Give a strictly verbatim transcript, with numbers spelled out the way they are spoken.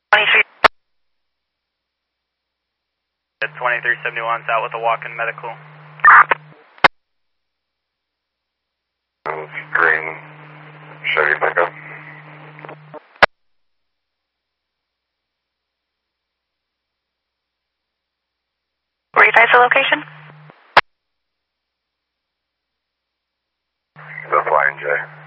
twenty-three. twenty-three seventy-one's out with a walk-in medical. Green Chevy pickup. Were you guys the location? The Flying J.